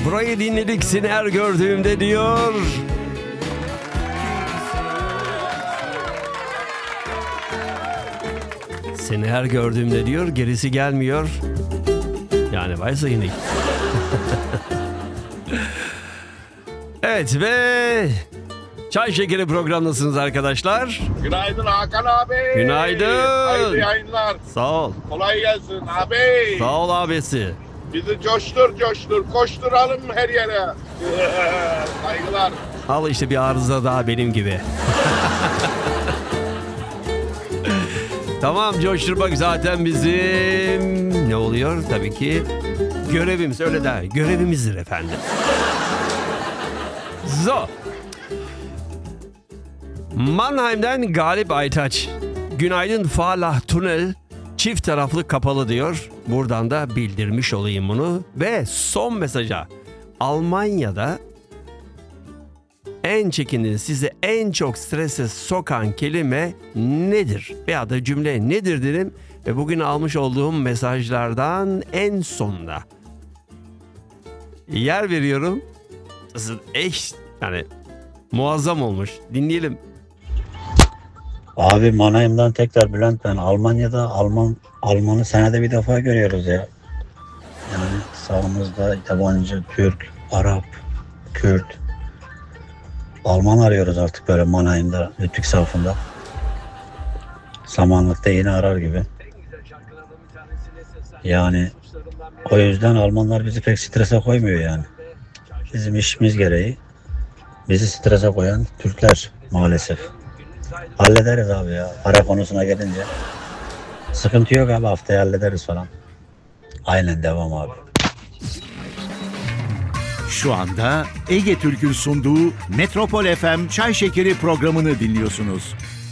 Burayı dinledik seni her gördüğümde diyor. Seni her gördüğümde diyor, gerisi gelmiyor. Yani varsa yine. Evet ve Çay Şekeri programdasınız arkadaşlar. Günaydın Hakan abi. Günaydın. Hayırlı yayınlar. Sağ ol. Kolay gelsin abi. Sağ ol abisi. Bizi coştur koşturalım her yere. Saygılar. Al işte bir arıza daha benim gibi. Tamam, coşturmak zaten bizim ne oluyor? Tabii ki görevimiz, öyle de görevimizdir efendim. So. Mannheim'den Galip Aytaç. Günaydın Falah Tünel çift taraflı kapalı diyor. Buradan da bildirmiş olayım bunu. Ve son mesaja. Almanya'da en çekindiğiniz, sizi en çok strese sokan kelime nedir? Veya da cümle nedir dedim. Ve bugün almış olduğum mesajlardan en sonunda yer veriyorum. Yani muazzam olmuş. Dinleyelim. Abi Mannheim'dan tekrar Bülent ben. Almanya'da Almanı senede bir defa görüyoruz ya. Yani sağımızda yabancı, Türk, Arap, Kürt, Alman arıyoruz artık böyle Mannheim'da, Lütfük safında. Samanlıkta yeni arar gibi. Yani o yüzden Almanlar bizi pek strese koymuyor yani. Bizim işimiz gereği bizi strese koyan Türkler maalesef. Hallederiz abi ya. Para konusuna gelince. Sıkıntı yok abi, haftaya hallederiz falan. Aynen devam abi. Şu anda Ege Türk'ün sunduğu Metropol FM Çay Şekeri programını dinliyorsunuz.